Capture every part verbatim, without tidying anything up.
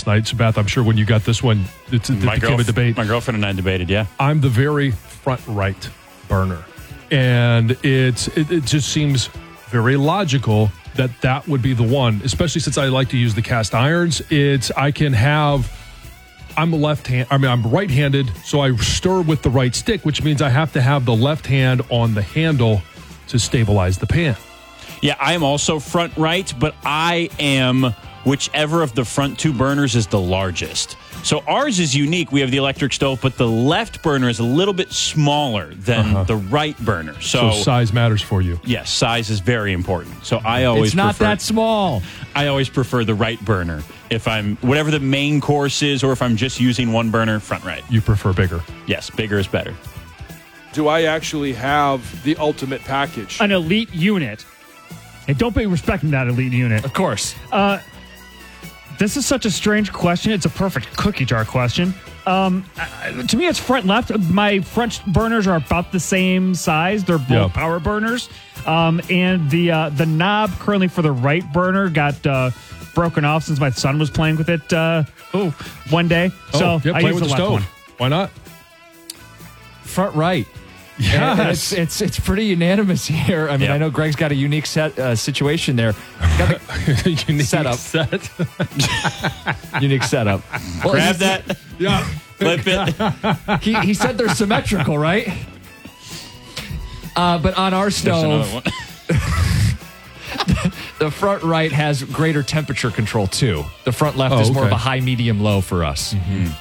last night. So, Beth, I'm sure when you got this one, it, it my became girlf- a debate. My girlfriend and I debated, yeah. I'm the very front right burner. And it's it, it just seems very logical that that would be the one, especially since I like to use the cast irons. It's I can have, I'm a left hand, I mean, I'm right-handed, so I stir with the right stick, which means I have to have the left hand on the handle to stabilize the pan. Yeah, I am also front right, but I am whichever of the front two burners is the largest. So ours is unique. We have the electric stove, but the left burner is a little bit smaller than Uh-huh. the right burner. So, So size matters for you. yes, size is very important. So I always It's not prefer, that small. I always prefer the right burner. If I'm whatever the main course is, or if I'm just using one burner, front right. You prefer bigger. Yes, bigger is better. Do I actually have the ultimate package? An elite unit. And don't be respecting that elite unit. Of course. This is such a strange question. It's a perfect cookie jar question. Um, uh, to me, it's front left. My front burners are about the same size. They're both Yeah. power burners. Um, and the uh, the knob currently for the right burner got uh, broken off since my son was playing with it uh, ooh, one day. So oh, yeah, I play use with the the left stove. one. Why not? Front right. Yes. And- and it's, it's it's pretty unanimous here. I mean, Yeah. I know Greg's got a unique set uh, situation there. Got the Unique Setup. set. unique setup. Well, Grab he's- that, Yeah. flip it. He, he said they're symmetrical, right? Uh, but on our There's another stove, one. the front right has greater temperature control too. The front left Oh, is more of okay. a high, medium, low for us.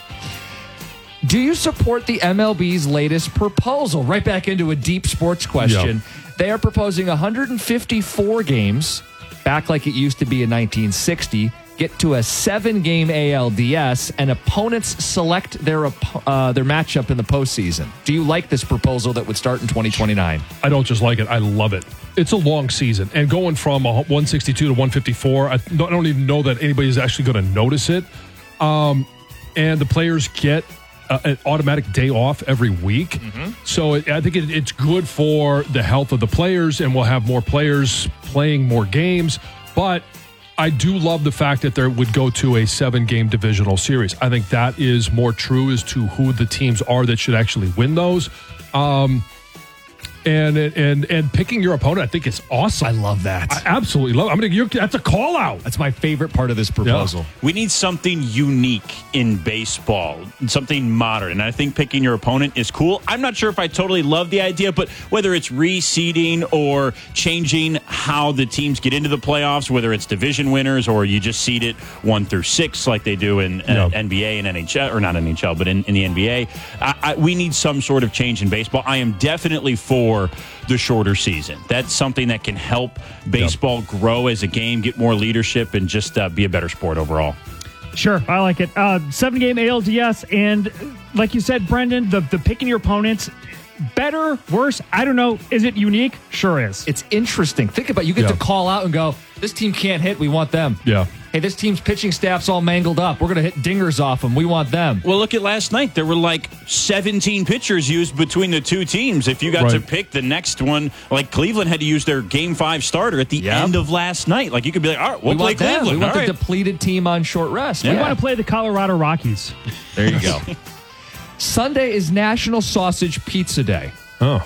Do you support the M L B's latest proposal? Right back into a deep sports question. Yeah. They are proposing one hundred fifty-four games, back like it used to be in nineteen sixty, get to a seven-game A L D S, and opponents select their op- uh, their matchup in the postseason. Do you like this proposal that would start in twenty twenty-nine? I don't just like it. I love it. It's a long season. And going from a one sixty-two to one fifty-four, I don't, I don't even know that anybody's actually going to notice it. Um, and the players get uh, an automatic day off every week. So it, I think it, it's good for the health of the players, and we'll have more players playing more games. But I do love the fact that there would go to a seven-game divisional series. I think that is more true as to who the teams are that should actually win those. Um, and and and picking your opponent, I think is awesome. I love that. I absolutely love it. I mean, you're, that's a call out. That's my favorite part of this proposal. We need something unique in baseball, something modern. And I think picking your opponent is cool. I'm not sure if I totally love the idea, but whether it's reseeding or changing how the teams get into the playoffs, whether it's division winners or you just seed it one through six like they do in uh, Yeah. N B A and N H L, or not N H L, but in, in the N B A, I, I, we need some sort of change in baseball. I am definitely for the shorter season. That's something that can help baseball grow as a game, get more leadership, and just uh, be a better sport overall. Sure, I like it. Uh, seven game A L D S, and like you said, Brendan, the the picking your opponents, better, worse, I don't know. Is it unique? Sure is. It's interesting. Think about it. You get Yeah. to call out and go, this team can't hit. We want them. Yeah. Hey, this team's pitching staff's all mangled up. We're going to hit dingers off them. We want them. Well, look at last night. There were like seventeen pitchers used between the two teams. If you got to Right. pick the next one, like Cleveland had to use their game five starter at the Yep. end of last night. Like you could be like, all right, we'll we play want them. Cleveland. We want All the right. depleted team on short rest. We Yeah. want to play the Colorado Rockies. There you go. Sunday is National Sausage Pizza Day. Oh.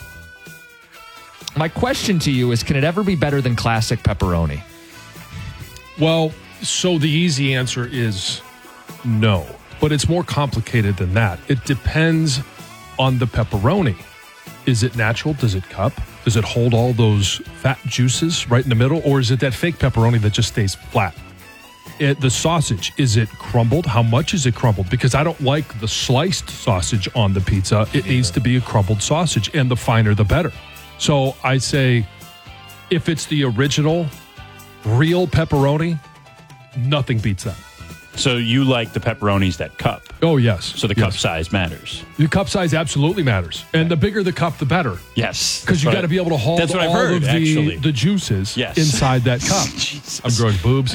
My question to you is, can it ever be better than classic pepperoni? Well, so the easy answer is no, but it's more complicated than that. It depends on the pepperoni. Is it natural? Does it cup? Does it hold all those fat juices right in the middle? Or is it that fake pepperoni that just stays flat? It, the sausage, is it crumbled? How much is it crumbled? Because I don't like the sliced sausage on the pizza. It needs to be a crumbled sausage, and the finer the better. So I say, if it's the original, real pepperoni, nothing beats that. So you like the pepperonis that cup. Oh, yes. So the cup Yes. size matters. The cup size absolutely matters. And the bigger the cup, the better. Yes. Because you got to be able to hold That's what I've all heard, of the, actually. the juices Yes. inside that cup. Jesus. I'm growing boobs.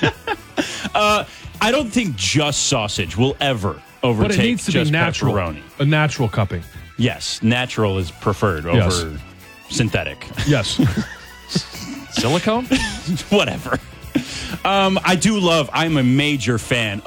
I don't think just sausage will ever overtake But it needs to just be natural. pepperoni. A natural cupping. Yes, natural is preferred over Yes. synthetic. Yes. Silicone? Whatever. Um, I do love, I'm a major fan